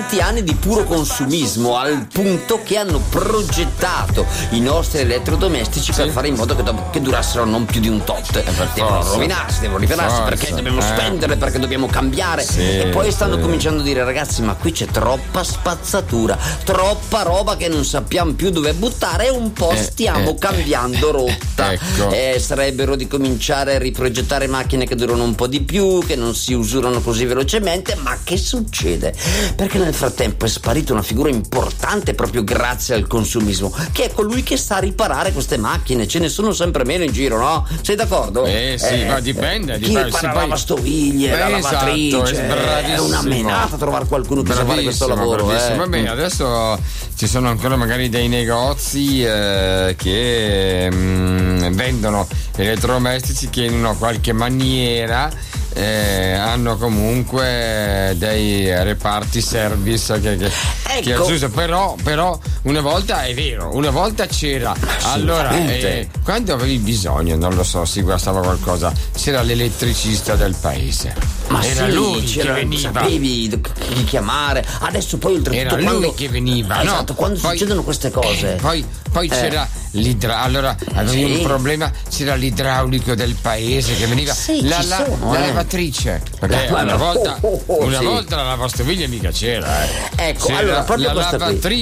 tanti anni di puro consumismo, al punto che hanno progettato i nostri elettrodomestici per fare in modo che durassero non più di un tot. Devono rovinarsi, devono ripararsi, perché dobbiamo spendere, perché dobbiamo cambiare. E poi stanno cominciando a dire: ragazzi, ma qui c'è troppa spazzatura, troppa roba che non sappiamo più dove buttare, e un po' stiamo cambiando rotta. Sarebbero di cominciare a riprogettare macchine che durano un po' di più, che non si usurano così velocemente. Ma che succede? Perché nel frattempo è sparita una figura importante proprio grazie al consumismo, che è colui che sa riparare queste macchine. Ce ne sono sempre meno in giro, no? Sei d'accordo? Sì, ma dipende. Chi ripara la lavastoviglie, la lavatrice, è una menata trovare qualcuno che sa fare questo lavoro. Va bene, adesso ci sono ancora magari dei negozi che vendono elettrodomestici che in una qualche maniera hanno comunque dei reparti service che aggiungono, però una volta è vero, una volta c'era, allora quando avevi bisogno, non lo so, si guastava qualcosa, c'era l'elettricista del paese, ma era lui che veniva, sapevi chi chiamare. Adesso poi oltretutto era lui che veniva, esatto, quando succedono queste cose poi c'era allora avevi un problema, c'era l'idraulico del paese che veniva, la lavatrice, perché una volta la lavastoviglie mica c'era, ecco, c'era allora proprio la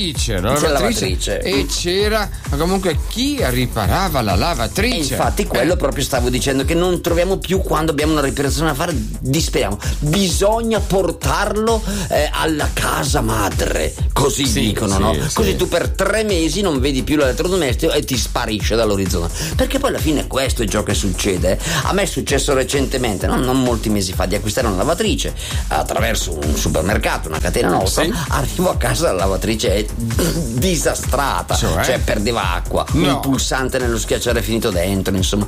lavatrice e c'era comunque chi riparava la lavatrice. E infatti quello proprio stavo dicendo, che non troviamo più quando abbiamo una riparazione da fare, disperiamo, bisogna portarlo alla casa madre, così dicono, no? Così tu per 3 mesi non vedi più l'elettrodomestico e ti sparisce dall'orizzonte, perché poi alla fine questo è ciò che succede. A me è successo recentemente, non molti mesi fa, di acquistare una lavatrice attraverso un supermercato, una catena nostra. Arrivo a casa, la lavatrice è disastrata, cioè perdeva acqua, un pulsante nello schiacciare è finito dentro, insomma.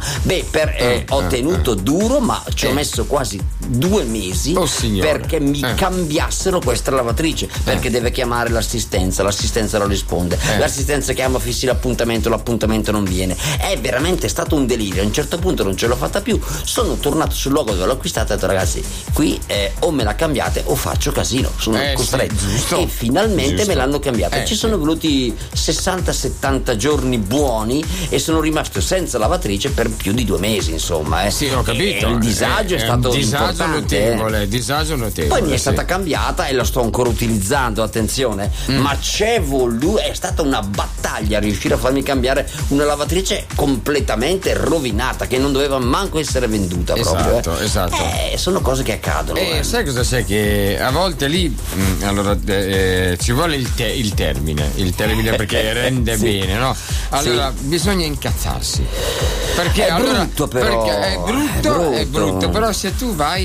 Ho tenuto duro, ma ci ho messo quasi 2 mesi perché mi cambiassero questa lavatrice, perché deve chiamare l'assistenza non risponde, l'assistenza chiama, fissi l'appuntamento non viene. È veramente stato un delirio. A un certo punto non ce l'ho fatta più, sono tornato sul luogo dove l'ho acquistata e ho detto: ragazzi, qui o me la cambiate o faccio casino, sono costretto. E finalmente me l'hanno cambiata. Ci sono voluti 60-70 giorni buoni e sono rimasto senza lavatrice per più di 2 mesi, insomma. Ho capito. Il disagio è stato notevole. Poi mi è stata cambiata e la sto ancora utilizzando, attenzione, ma è stata una battaglia riuscire a farmi cambiare una lavatrice completamente rovinata, che non doveva manco essere venduta. Esatto. Sono cose che accadono. Sai cosa c'è? Che a volte lì allora ci vuole il termine perché rende bene, no? Allora bisogna incazzarsi, perché è brutto, però perché è brutto, però se tu vai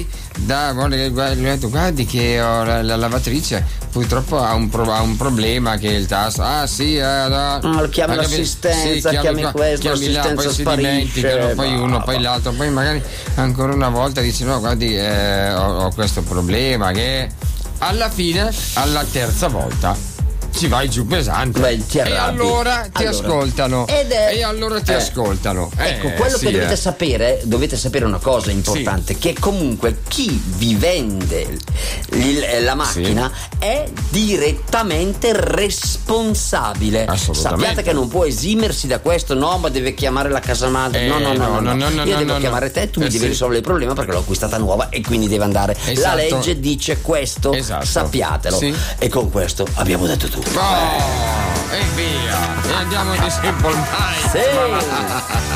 guardi che la lavatrice purtroppo ha un problema, che il tasto chiami l'assistenza, chiami questo, l'assistenza sparisce, poi uno, poi l'altro, poi magari ancora una volta dici: no, guardi, ho questo problema, che alla fine, alla terza volta ci vai giù pesante, e allora ti ascoltano, ascoltano. Ecco, quello che dovete sapere una cosa importante, che comunque chi vi vende la macchina è direttamente responsabile. Sappiate che non può esimersi da questo, ma deve chiamare la casa madre. Io devo chiamare te, tu mi devi risolvere il problema perché l'ho acquistata nuova e quindi deve andare. La legge dice questo, sappiatelo. E con questo abbiamo detto tutto. E via, e andiamo di Simple Minds.